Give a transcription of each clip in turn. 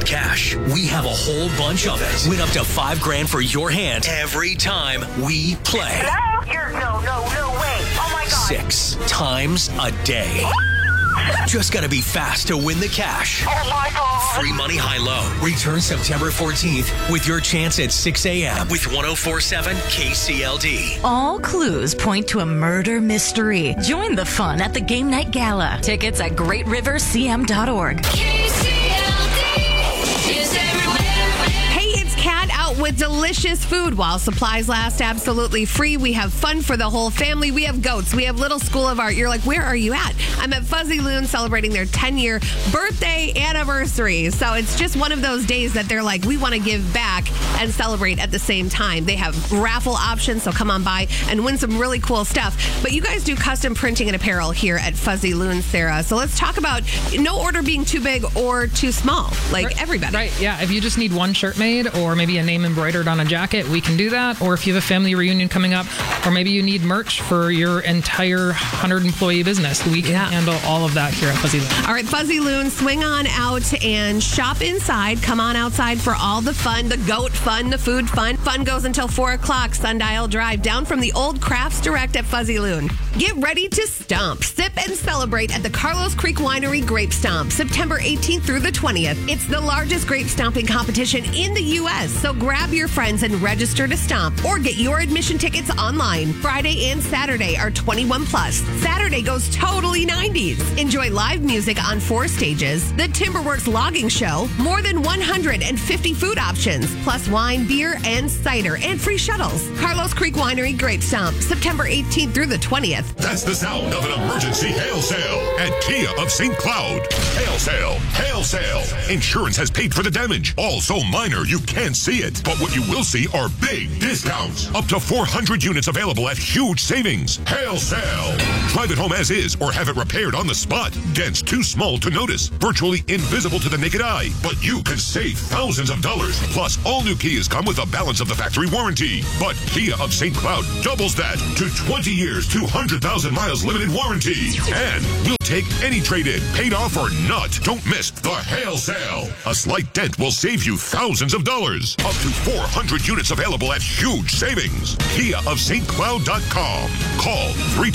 cash. We have a whole bunch of it. Win up to $5,000 for your hand every time we play. Hello? No way. Oh my God. 6 times a day. Just gotta be fast to win the cash. Oh my God. Free money high-low. Return September 14th with your chance at 6 a.m. with 104.7 KCLD. All clues point to a murder mystery. Join the fun at the Game Night Gala. Tickets at greatrivercm.org. With delicious food while supplies last, absolutely free. We have fun for the whole family. We have goats. We have Little School of Art. You're like, where are you at? I'm at Fuzzy Loon celebrating their 10-year birthday anniversary. So it's just one of those days that they're like, we want to give back and celebrate at the same time. They have raffle options, so come on by and win some really cool stuff. But you guys do custom printing and apparel here at Fuzzy Loon, Sarah. So let's talk about no order being too big or too small, like everybody. Right, yeah. If you just need one shirt made or maybe a name embroidered on a jacket, we can do that. Or if you have a family reunion coming up, or maybe you need merch for your entire 100-employee business, we can handle all of that here at Fuzzy Loon. All right, Fuzzy Loon, swing on out and shop inside. Come on outside for all the fun, the goat fun, the food fun. Fun goes until 4 o'clock, Sundial Drive, down from the old Crafts Direct at Fuzzy Loon. Get ready to stomp, sip, and celebrate at the Carlos Creek Winery Grape Stomp, September 18th through the 20th. It's the largest grape stomping competition in the U.S., so grab your friends and register to stomp or get your admission tickets online. Friday and Saturday are 21 plus. Saturday goes totally 90s. Enjoy live music on 4 stages, the Timberworks logging show, more than 150 food options, plus wine, beer, and cider, and free shuttles. Carlos Creek Winery Grape Stomp, September 18th through the 20th. That's the sound of an emergency hail sale at Kia of St. Cloud. Hail sale, hail sale. Insurance has paid for the damage. All so minor you can't see it. But what you will see are big discounts. Up to 400 units available at huge savings. Hail sale. Drive it home as is or have it repaired on the spot. Dents too small to notice. Virtually invisible to the naked eye. But you can save thousands of dollars. Plus, all new Kias come with a balance of the factory warranty. But Kia of St. Cloud doubles that to 20 years, 200,000 miles limited warranty. And we'll take any trade-in, paid off or not. Don't miss the hail sale. A slight dent will save you thousands of dollars. Up to 400 units available at huge savings. Kia of St. Cloud.com. Call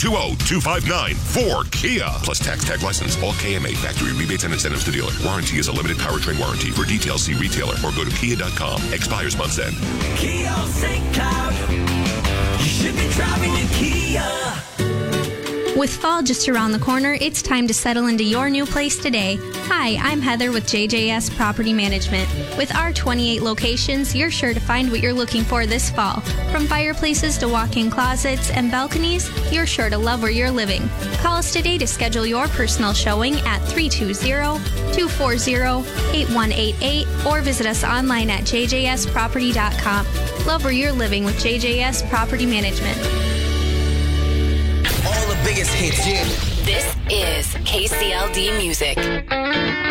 320-259-4KIA. Plus tax tag license. All KMA factory rebates and incentives to dealer. Warranty is a limited powertrain warranty. For details, see retailer or go to kia.com. Expires month's end. Kia of St. Cloud. You should be driving a Kia. With fall just around the corner, it's time to settle into your new place today. Hi, I'm Heather with JJS Property Management. With our 28 locations, you're sure to find what you're looking for this fall. From fireplaces to walk-in closets and balconies, you're sure to love where you're living. Call us today to schedule your personal showing at 320-240-8188 or visit us online at jjsproperty.com. Love where you're living with JJS Property Management. All the biggest hits, yeah. This is KCLD Music.